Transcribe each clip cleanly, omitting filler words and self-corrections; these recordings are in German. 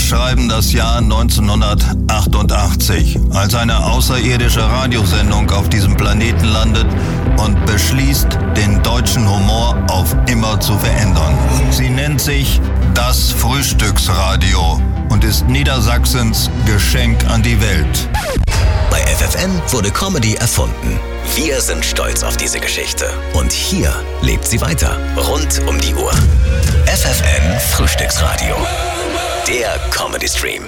schreiben das Jahr 1988, als eine außerirdische Radiosendung auf diesem Planeten landet und beschließt, den deutschen Humor auf immer zu verändern. Sie nennt sich das Frühstücksradio und ist Niedersachsens Geschenk an die Welt. Bei FFN wurde Comedy erfunden. Wir sind stolz auf diese Geschichte. Und hier lebt sie weiter. Rund um die Uhr. FFN Frühstücksradio. Der Comedy Stream.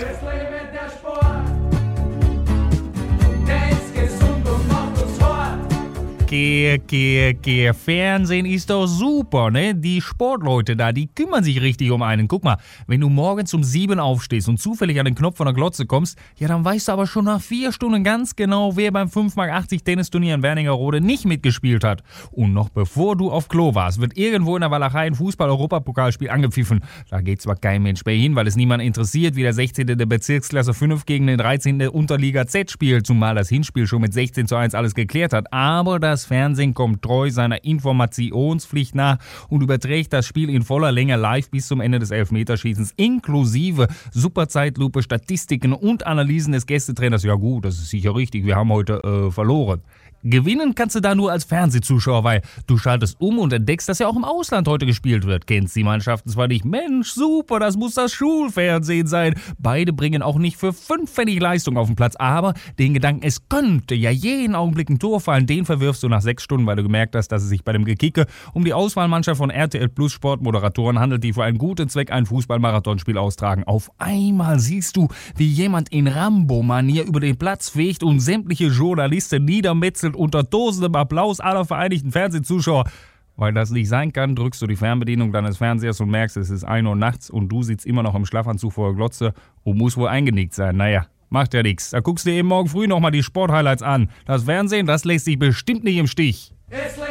Fernsehen ist doch super, ne? Die Sportleute da, die kümmern sich richtig um einen. Guck mal, wenn du morgens um 7 aufstehst und zufällig an den Knopf von der Glotze kommst, ja, dann weißt du aber schon nach 4 Stunden ganz genau, wer beim 5x80 Tennisturnier in Wernigerode nicht mitgespielt hat. Und noch bevor du auf Klo warst, wird irgendwo in der Walachei ein Fußball-Europapokalspiel angepfiffen. Da geht zwar kein Mensch mehr hin, weil es niemand interessiert, wie der 16. der Bezirksklasse 5 gegen den 13. der Unterliga Z spielt, zumal das Hinspiel schon mit 16:1 alles geklärt hat. Aber das Fernsehen kommt treu seiner Informationspflicht nach und überträgt das Spiel in voller Länge live bis zum Ende des Elfmeterschießens, inklusive Superzeitlupe, Statistiken und Analysen des Gästetrainers. Ja gut, das ist sicher richtig, wir haben heute verloren. Gewinnen kannst du da nur als Fernsehzuschauer, weil du schaltest um und entdeckst, dass ja auch im Ausland heute gespielt wird. Kennst die Mannschaften zwar nicht, Mensch, super, das muss das Schulfernsehen sein. Beide bringen auch nicht für 5 Pfennig Leistung auf den Platz, aber den Gedanken, es könnte ja jeden Augenblick ein Tor fallen, den verwirfst du nach 6 Stunden, weil du gemerkt hast, dass es sich bei dem Gekicke um die Auswahlmannschaft von RTL Plus Sportmoderatoren handelt, die für einen guten Zweck ein Fußballmarathonspiel austragen. Auf einmal siehst du, wie jemand in Rambo-Manier über den Platz fegt und sämtliche Journalisten niedermetzelt unter tosendem Applaus aller vereinigten Fernsehzuschauer. Weil das nicht sein kann, drückst du die Fernbedienung deines Fernsehers und merkst, es ist 1 Uhr nachts und du sitzt immer noch im Schlafanzug vor der Glotze und musst wohl eingenickt sein. Naja, macht ja nichts. Da guckst du dir eben morgen früh nochmal die Sporthighlights an. Das Fernsehen, das lässt sich bestimmt nicht im Stich.